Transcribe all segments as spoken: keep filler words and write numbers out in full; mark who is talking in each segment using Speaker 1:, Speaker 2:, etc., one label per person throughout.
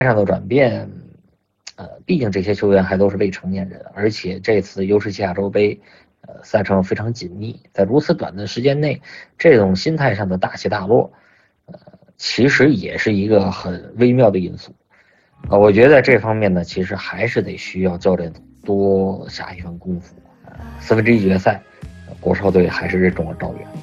Speaker 1: 上的转变，呃，毕竟这些球员还都是未成年人，而且这次 U 十七亚洲杯，呃，赛程非常紧密，在如此短的时间内，这种心态上的大起大落，呃，其实也是一个很微妙的因素。呃，我觉得这方面呢，其实还是得需要教练多下一番功夫。呃，四分之一决赛，呃国少队还是任重而道远。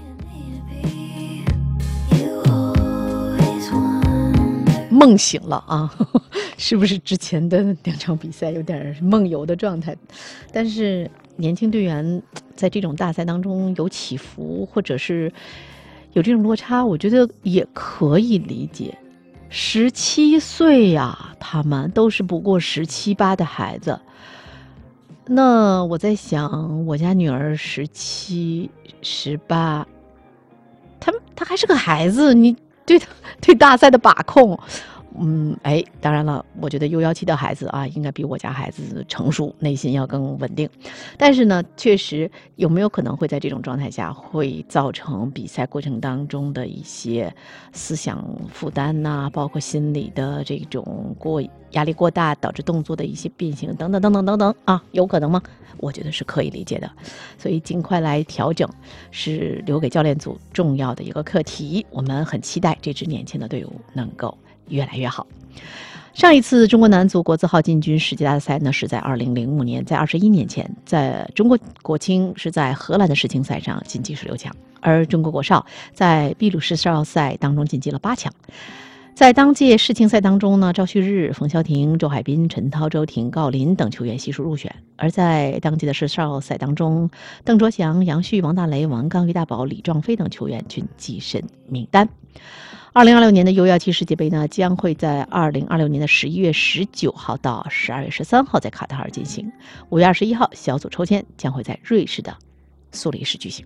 Speaker 2: 梦醒了啊，是不是之前的两场比赛有点梦游的状态？但是年轻队员在这种大赛当中有起伏，或者是有这种落差，我觉得也可以理解。十七岁呀，他们都是不过十七八的孩子。那我在想，我家女儿十七、十八，她她还是个孩子，你对她对大赛的把控。嗯，哎，当然了，我觉得 U 十七的孩子啊，应该比我家孩子成熟，内心要更稳定。但是呢，确实有没有可能会在这种状态下，会造成比赛过程当中的一些思想负担呐、包括心理的这种过压力过大，导致动作的一些变形等等等等等等啊，有可能吗？我觉得是可以理解的。所以尽快来调整，是留给教练组重要的一个课题。我们很期待这支年轻的队伍能够越来越好。上一次中国男足国字号进军世界大赛呢，是在二零零五年，在二十一年前，在中国国青是在荷兰的世青赛上晋级十六强，而中国国少在秘鲁世少赛当中晋级了八强。在当届世青赛当中呢，赵旭日、冯潇霆、周海滨、陈涛、周婷、郜林等球员悉数入选。而在当届的世少赛当中，邓卓翔、杨旭、王大雷、王刚、于大宝、李壮飞等球员均跻身名单。二零二六年的 U 十七世界杯呢，将会在二零二六年的十一月十九号到十二月十三号在卡塔尔进行。五月二十一号，小组抽签将会在瑞士的苏黎世举行。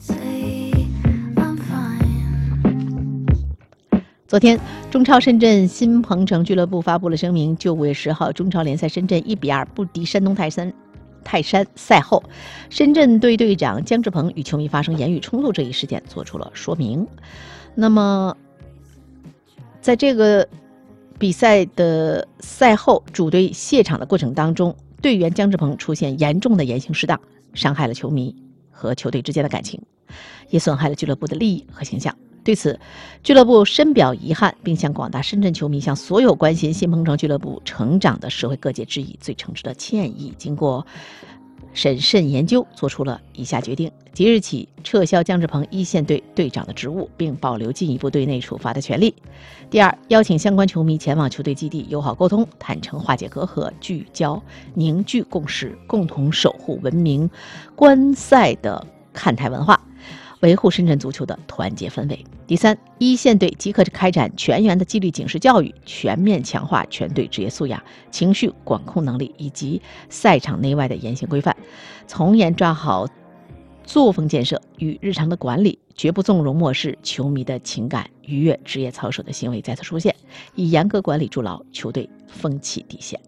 Speaker 2: 昨天，中超深圳新鹏城俱乐部发布了声明，就五月十号中超联赛深圳一比二不敌山东泰山。泰山赛后，深圳队队长姜志鹏与球迷发生言语冲突这一事件做出了说明。那么，在这个比赛的赛后主队谢场的过程当中，队员姜志鹏出现严重的言行失当，伤害了球迷和球队之间的感情，也损害了俱乐部的利益和形象。对此，俱乐部深表遗憾，并向广大深圳球迷、向所有关心新鹏城俱乐部成长的社会各界致以最诚挚的歉意。经过审慎研究，做出了以下决定：即日起撤销姜志鹏一线队队长的职务，并保留进一步队内处罚的权利。第二，邀请相关球迷前往球队基地友好沟通，坦诚化解隔阂，聚焦凝聚共识，共同守护文明观赛的看台文化，维护深圳足球的团结氛围。第三，一线队即刻开展全员的纪律警示教育，全面强化全队职业素养、情绪管控能力以及赛场内外的言行规范，从严抓好作风建设与日常的管理，绝不纵容漠视球迷的情感，逾越职业操守的行为再次出现，以严格管理筑牢球队风气底线。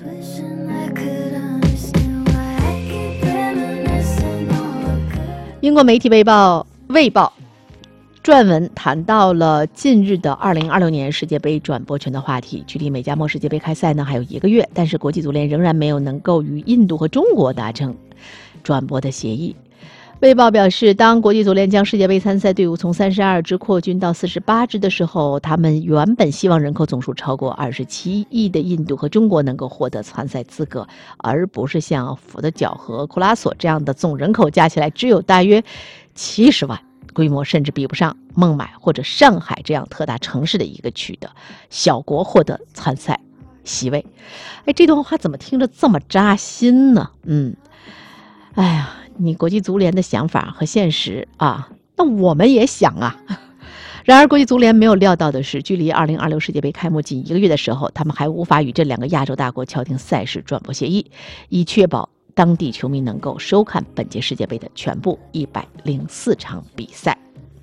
Speaker 2: 英国媒体《卫报》卫报撰文谈到了近日的二零二六年世界杯转播权的话题。距离美加墨世界杯开赛呢还有一个月，但是国际足联仍然没有能够与印度和中国达成转播的协议。卫报表示，当国际足联将世界杯参赛队伍从三十二支扩军到四十八支的时候，他们原本希望人口总数超过二十七亿的印度和中国能够获得参赛资格，而不是像佛得角和库拉索这样的总人口加起来只有大约七十万，规模甚至比不上孟买或者上海这样特大城市的一个区的小国获得参赛席位。哎，这段话怎么听着这么扎心呢？嗯，哎呀，你国际足联的想法和现实啊，那我们也想啊。然而，国际足联没有料到的是，距离二零二六世界杯开幕仅一个月的时候，他们还无法与这两个亚洲大国敲定赛事转播协议，以确保当地球迷能够收看本届世界杯的全部一百零四场比赛。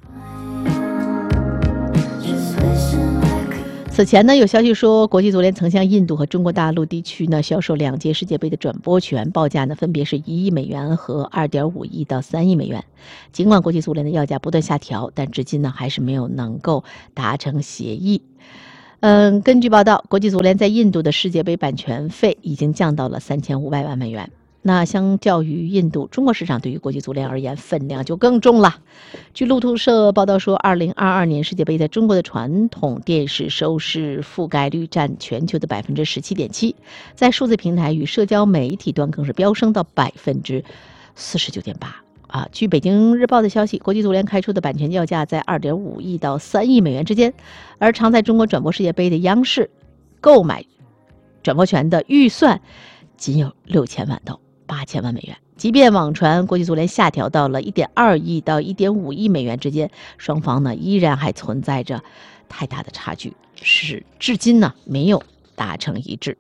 Speaker 2: 此前呢，有消息说，国际足联曾向印度和中国大陆地区呢销售两届世界杯的转播权，报价呢分别是一亿美元和二点五亿到三亿美元。尽管国际足联的要价不断下调，但至今呢还是没有能够达成协议。 嗯，根据报道，国际足联在印度的世界杯版权费已经降到了三千五百万美元。那相较于印度，中国市场对于国际足联而言分量就更重了。据路透社报道说，二零二二年世界杯在中国的传统电视收视覆盖率占全球的百分之十七点七，在数字平台与社交媒体端更是飙升到百分之四十九点八。啊，据北京日报的消息，国际足联开出的版权要价在二点五亿到三亿美元之间，而常在中国转播世界杯的央视购买转播权的预算仅有六千万到八千万美元。即便网传国际足联下调到了一点二亿到一点五亿美元之间，双方呢依然还存在着太大的差距，是至今呢没有达成一致。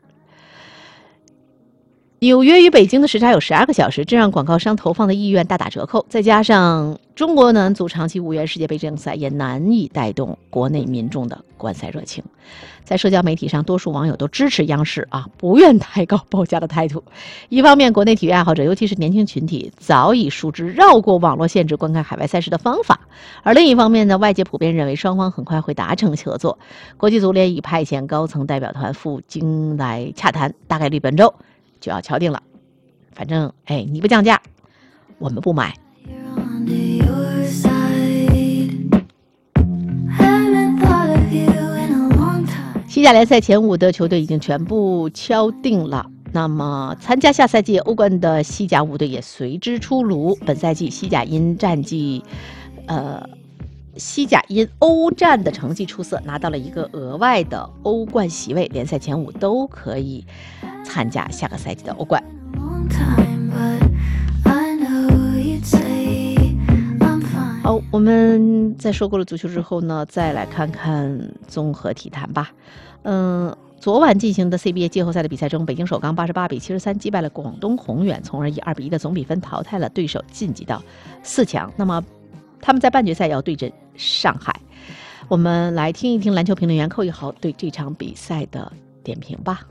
Speaker 2: 纽约与北京的时差有十二个小时，这让广告商投放的意愿大打折扣。再加上中国男足长期无缘世界杯正赛，也难以带动国内民众的观赛热情。在社交媒体上，多数网友都支持央视啊，不愿抬高报价的态度。一方面，国内体育爱好者，尤其是年轻群体，早已熟知绕过网络限制观看海外赛事的方法；而另一方面呢，外界普遍认为双方很快会达成合作。国际足联已派遣高层代表团赴京来洽谈，大概率本周就要敲定了。反正哎，你不降价，我们不买。西甲联赛前五的球队已经全部敲定了，那么参加下赛季欧冠的西甲五队也随之出炉。本赛季西甲因战绩呃西甲因欧战的成绩出色，拿到了一个额外的欧冠席位，联赛前五都可以参加下个赛季的欧冠。好，我们在说过了足球之后呢，再来看看综合体坛吧。嗯，昨晚进行的 C B A 季后赛的比赛中，北京首钢八十八比七十三击败了广东宏远，从而以二比一的总比分淘汰了对手，晋级到四强。那么他们在半决赛要对阵上海。我们来听一听篮球评论员寇一豪对这场比赛的点评吧。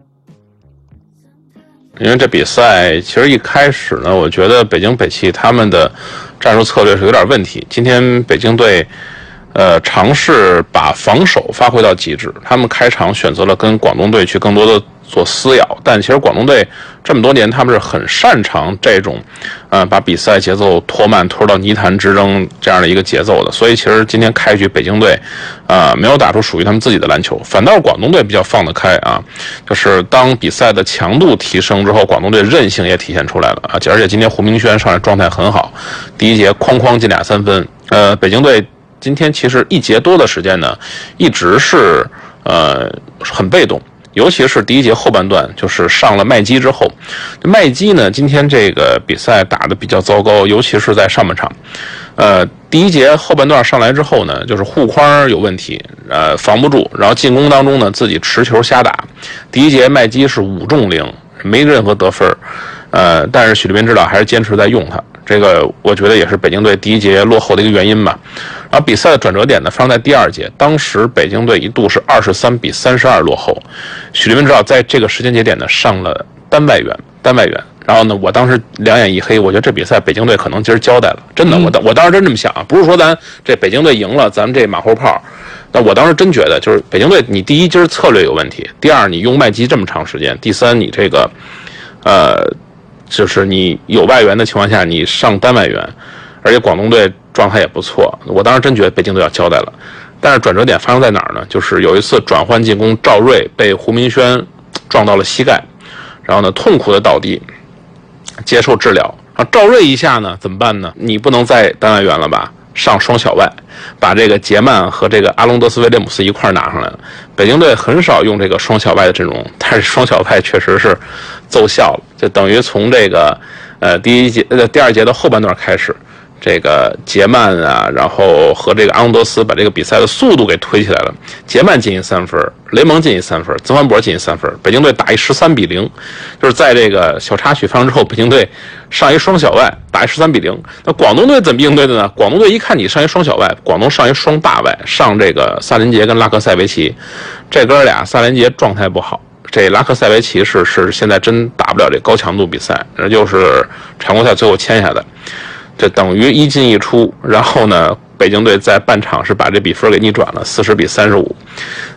Speaker 3: 因为这比赛其实一开始呢，我觉得北京北汽他们的战术策略是有点问题。今天北京队呃尝试把防守发挥到极致，他们开场选择了跟广东队去更多的做撕咬，但其实广东队这么多年他们是很擅长这种呃把比赛节奏拖慢拖到泥潭之争这样的一个节奏的。所以其实今天开局北京队呃没有打出属于他们自己的篮球，反倒是广东队比较放得开啊，就是当比赛的强度提升之后，广东队韧性也体现出来了啊。而且今天胡明轩上来状态很好，第一节哐哐进俩三分。呃北京队今天其实一节多的时间呢一直是呃很被动，尤其是第一节后半段，就是上了麦基之后，麦基呢今天这个比赛打得比较糟糕，尤其是在上半场。呃，第一节后半段上来之后呢，就是护框有问题，呃，防不住，然后进攻当中呢自己持球瞎打。第一节麦基是五中零，没任何得分，呃，但是许立斌指导还是坚持在用他。这个我觉得也是北京队第一节落后的一个原因吧。然后比赛的转折点呢发生在第二节，当时北京队一度是二十三比三十二落后，许立斌指导在这个时间节点呢上了单外援，单外援。然后呢，我当时两眼一黑，我觉得这比赛北京队可能今儿交代了，真的，我当我当时真这么想啊，不是说咱这北京队赢了，咱们这马后炮。但我当时真觉得，就是北京队，你第一今儿策略有问题，第二你用麦基这么长时间，第三你这个，呃。就是你有外援的情况下，你上单外援，而且广东队状态也不错。我当时真觉得北京队要交代了，但是转折点发生在哪儿呢？就是有一次转换进攻，赵睿被胡明轩撞到了膝盖，然后呢痛苦的倒地，接受治疗。啊，赵睿一下呢怎么办呢？你不能再单外援了吧？上双小外，把这个杰曼和这个阿隆德斯威廉姆斯一块拿上来了。北京队很少用这个双小外的阵容，但是双小外确实是奏效了，就等于从这个呃第一节呃第二节的后半段开始，这个杰曼啊，然后和这个阿隆德斯把这个比赛的速度给推起来了。杰曼进一三分，雷蒙进一三分，曾凡博进一三分，北京队打一十三比零，就是在这个小插曲发生之后，北京队上一双小外打一十三比零。那广东队怎么应对的呢？广东队一看你上一双小外，广东上一双大外，上这个萨林杰跟拉克塞维奇，这哥俩萨林杰状态不好。这拉克塞维奇是是现在真打不了这高强度比赛，那就是常规赛最后签下的，这等于一进一出。然后呢，北京队在半场是把这比分给逆转了，四十比三十五。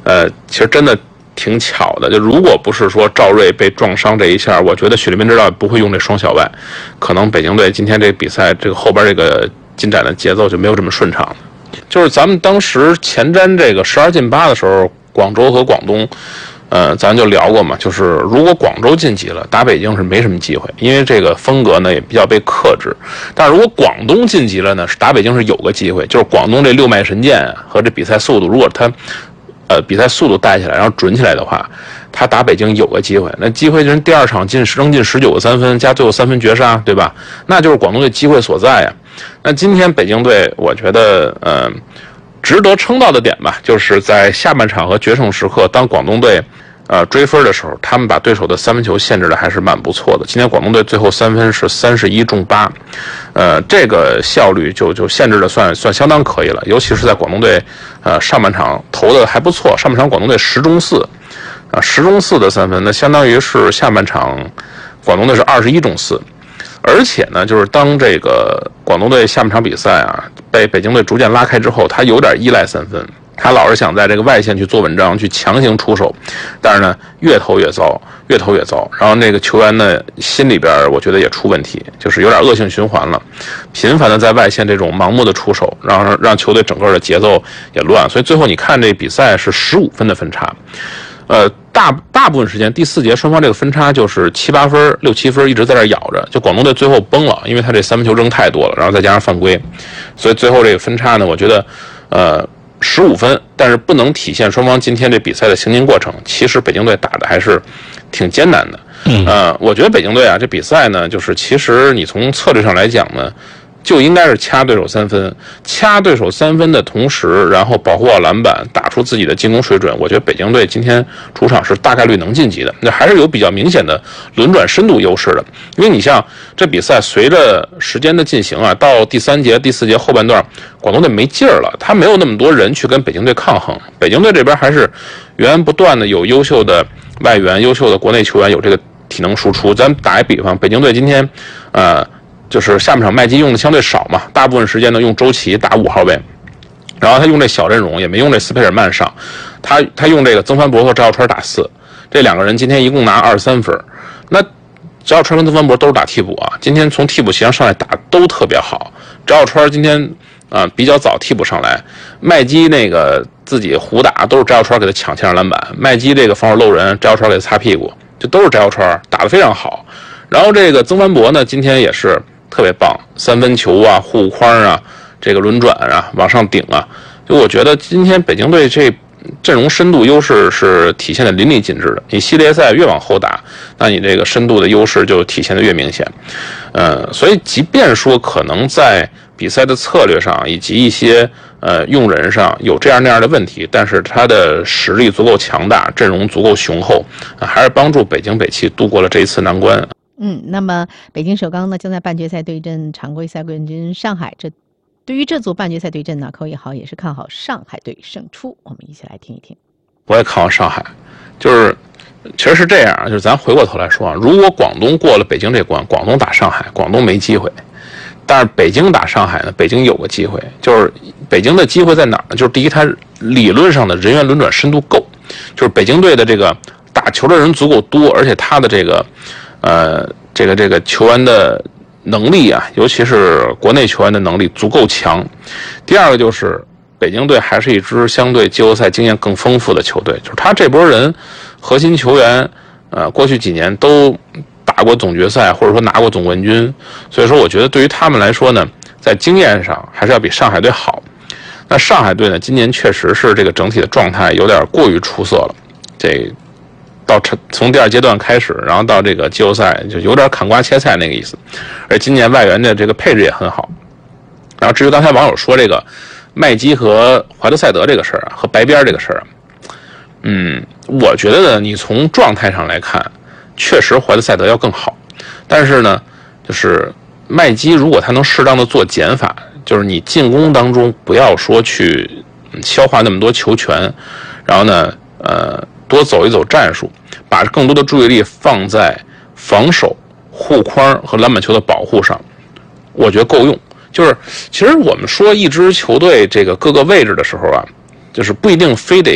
Speaker 3: 呃，其实真的挺巧的。就如果不是说赵睿被撞伤这一下，我觉得许利民知道不会用这双小外，可能北京队今天这个比赛这个后边这个进展的节奏就没有这么顺畅。就是咱们当时前瞻这个十二进八的时候，广州和广东。呃，咱就聊过嘛，就是如果广州晋级了，打北京是没什么机会，因为这个风格呢也比较被克制。但是如果广东晋级了呢，打北京是有个机会，就是广东这六脉神剑和这比赛速度，如果他呃比赛速度带起来，然后准起来的话，他打北京有个机会。那机会就是第二场进扔进十九个三分，加最后三分绝杀，对吧？那就是广东队机会所在呀。那今天北京队，我觉得呃值得称道的点吧，就是在下半场和决胜时刻，当广东队呃，追分的时候，他们把对手的三分球限制的还是蛮不错的。今天广东队最后三分是三十一中八，呃，这个效率就就限制的算算相当可以了。尤其是在广东队呃上半场投的还不错，上半场广东队十中四，啊十中四的三分，那相当于是下半场广东队是二十一中四。而且呢，就是当这个广东队下半场比赛啊被北京队逐渐拉开之后，他有点依赖三分。他老是想在这个外线去做文章，去强行出手，但是呢，越投越糟，越投越糟。然后那个球员呢，心里边我觉得也出问题，就是有点恶性循环了，频繁的在外线这种盲目的出手，让让球队整个的节奏也乱。所以最后你看这比赛是十五分的分差，呃，大大部分时间第四节双方这个分差就是七八分、六七分一直在这咬着，就广东队最后崩了，因为他这三分球扔太多了，然后再加上犯规，所以最后这个分差呢，我觉得，呃。十五分，但是不能体现双方今天这比赛的行进过程。其实北京队打的还是挺艰难的。嗯，呃，我觉得北京队啊，这比赛呢，就是其实你从策略上来讲呢，就应该是掐对手三分，掐对手三分的同时，然后保护好篮板，打出自己的进攻水准。我觉得北京队今天主场是大概率能晋级的，那还是有比较明显的轮转深度优势的。因为你像这比赛随着时间的进行啊，到第三节、第四节后半段，广东队没劲儿了，他没有那么多人去跟北京队抗衡。北京队这边还是源源不断的有优秀的外援、优秀的国内球员有这个体能输出。咱打一比方，北京队今天，呃。就是下半场麦基用的相对少嘛，大部分时间呢用周琦打五号位，然后他用这小阵容，也没用这斯佩尔曼上，他他用这个曾凡博和赵耀川打四，这两个人今天一共拿二十三分。那赵耀川跟曾凡博都是打替补啊，今天从替补席上上来打都特别好。赵耀川今天啊、呃、比较早替补上来，麦基那个自己胡打都是赵耀川给他抢前上篮板，麦基这个防守漏人，赵耀川给他擦屁股，这都是赵耀川打得非常好。然后这个曾凡博呢，今天也是。特别棒，三分球啊，护框啊，这个轮转啊，往上顶啊，就我觉得今天北京队这阵容深度优势是体现的淋漓尽致的。你系列赛越往后打，那你这个深度的优势就体现的越明显。呃，所以即便说可能在比赛的策略上以及一些呃用人上有这样那样的问题，但是他的实力足够强大，阵容足够雄厚，呃、还是帮助北京北汽度过了这一次难关。
Speaker 2: 嗯，那么北京首钢呢将在半决赛对阵常规赛冠军上海。这对于这组半决赛对阵呢，寇一豪也是看好上海队胜出。我们一起来听一听。
Speaker 3: 我也看好上海，就是其实是这样，就是咱回过头来说啊，如果广东过了北京这关，广东打上海，广东没机会；但是北京打上海呢，北京有个机会。就是北京的机会在哪儿呢？就是第一，它理论上的人员轮转深度够，就是北京队的这个打球的人足够多，而且他的这个。呃，这个这个球员的能力啊，尤其是国内球员的能力足够强。第二个就是北京队还是一支相对季后赛经验更丰富的球队，就是他这波人核心球员，呃，过去几年都打过总决赛或者说拿过总冠军，所以说我觉得对于他们来说呢，在经验上还是要比上海队好。那上海队呢，今年确实是这个整体的状态有点过于出色了，这。到从第二阶段开始，然后到这个季后赛就有点砍瓜切菜那个意思，而今年外援的这个配置也很好。然后至于刚才网友说这个麦基和怀特塞德这个事儿啊，和白边这个事儿啊，嗯，我觉得呢，你从状态上来看，确实怀特塞德要更好，但是呢，就是麦基如果他能适当的做减法，就是你进攻当中不要说去消化那么多球权，然后呢，呃。多走一走战术，把更多的注意力放在防守、护框和篮板球的保护上，我觉得够用。就是其实我们说一支球队这个各个位置的时候啊，就是不一定非得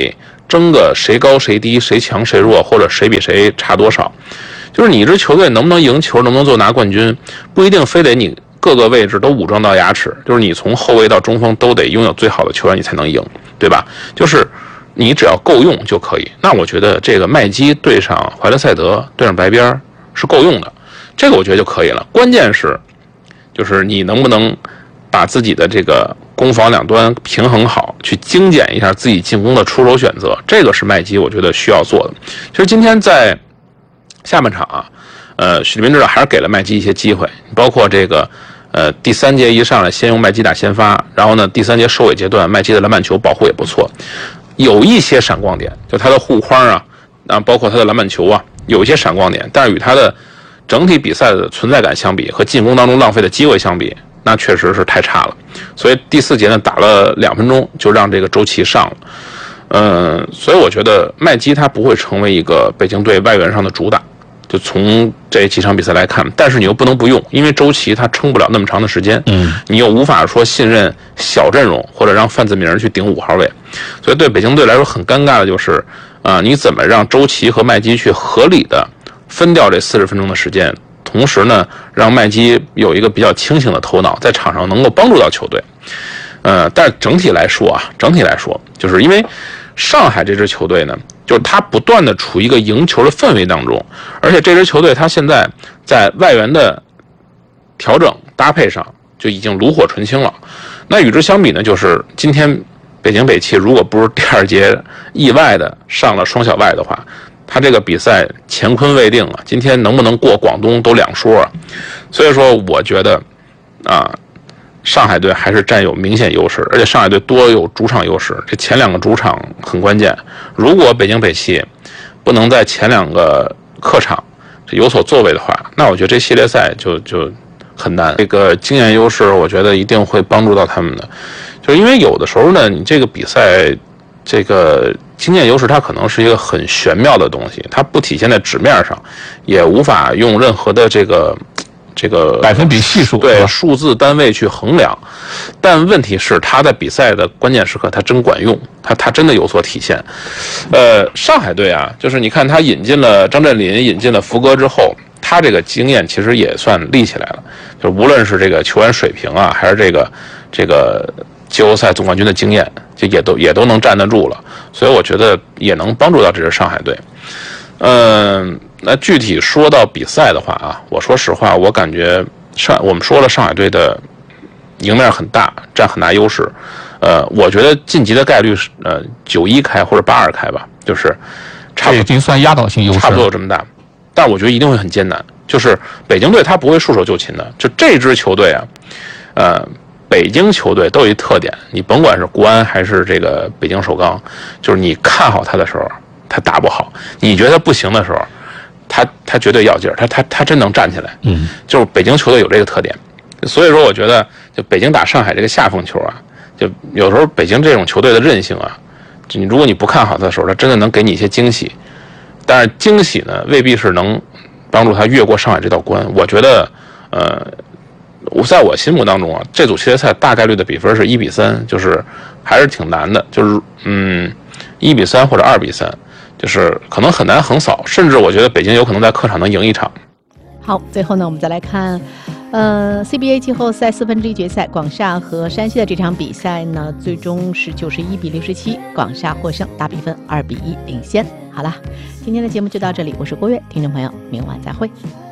Speaker 3: 争个谁高谁低，谁强谁弱，或者谁比谁差多少。就是你一支球队能不能赢球，能不能最后拿冠军，不一定非得你各个位置都武装到牙齿，就是你从后卫到中锋都得拥有最好的球员，你才能赢，对吧？就是你只要够用就可以。那我觉得这个麦基对上怀特塞德对上白边是够用的，这个我觉得就可以了。关键是就是你能不能把自己的这个攻防两端平衡好，去精简一下自己进攻的出手选择，这个是麦基我觉得需要做的。其实今天在下半场啊，呃，许立民指导还是给了麦基一些机会，包括这个呃第三节一上来先用麦基打先发，然后呢第三节收尾阶段麦基的篮板球保护也不错，有一些闪光点，就他的护框啊，啊包括他的篮板球啊，有一些闪光点，但是与他的整体比赛的存在感相比，和进攻当中浪费的机会相比，那确实是太差了。所以第四节呢打了两分钟就让这个周琦上了，嗯，所以我觉得麦基他不会成为一个北京队外援上的主打。就从这几场比赛来看，但是你又不能不用，因为周琦他撑不了那么长的时间，嗯，你又无法说信任小阵容或者让范子铭去顶五号位，所以对北京队来说很尴尬的就是啊、呃，你怎么让周琦和麦基去合理的分掉这四十分钟的时间，同时呢，让麦基有一个比较清醒的头脑，在场上能够帮助到球队，呃，但整体来说啊，整体来说，就是因为上海这支球队呢。就是他不断的处于一个赢球的氛围当中，而且这支球队他现在在外援的调整搭配上就已经炉火纯青了。那与之相比呢，就是今天北京北汽如果不是第二节意外的上了双小外的话，他这个比赛乾坤未定啊，今天能不能过广东都两说啊。所以说我觉得啊。上海队还是占有明显优势，而且上海队多有主场优势，这前两个主场很关键。如果北京北汽不能在前两个客场有所作为的话，那我觉得这系列赛就就很难。这个经验优势，我觉得一定会帮助到他们的，就是因为有的时候呢，你这个比赛这个经验优势它可能是一个很玄妙的东西，它不体现在纸面上，也无法用任何的这个。这个
Speaker 4: 百分比系数
Speaker 3: 对数字单位去衡量，但问题是他在比赛的关键时刻他真管用，他他真的有所体现。呃，上海队啊，就是你看他引进了张镇麟，引进了福哥之后，他这个经验其实也算立起来了，就无论是这个球员水平啊，还是这个这个季后赛总冠军的经验，就也都也都能站得住了，所以我觉得也能帮助到这支上海队。嗯，那具体说到比赛的话啊，我说实话，我感觉上我们说了上海队的赢面很大，占很大优势。呃，我觉得晋级的概率是呃九一开或者八二开吧，就是差不多
Speaker 4: 已经算压倒性优势，
Speaker 3: 差不多有这么大。但我觉得一定会很艰难，就是北京队他不会束手就擒的。就这支球队啊，呃，北京球队都有一特点，你甭管是国安还是这个北京首钢，就是你看好他的时候。他打不好，你觉得他不行的时候，他他绝对要劲儿，他他他真能站起来。嗯，就是北京球队有这个特点，所以说我觉得就北京打上海这个下风球啊，就有时候北京这种球队的韧性啊，就你如果你不看好他的时候，他真的能给你一些惊喜，但是惊喜呢未必是能帮助他越过上海这道关。我觉得，呃，我在我心目当中啊，这组系列赛大概率的比分是一比三，就是还是挺难的，就是嗯一比三或者二比三。就是可能很难横扫，甚至我觉得北京有可能在客场能赢一场。
Speaker 2: 好，最后呢，我们再来看，呃 ，C B A 季后赛四分之一决赛，广厦和山西的这场比赛呢，最终是九十一比六十七，广厦获胜，大比分二比一领先。好了，今天的节目就到这里，我是郭月，听众朋友，明晚再会。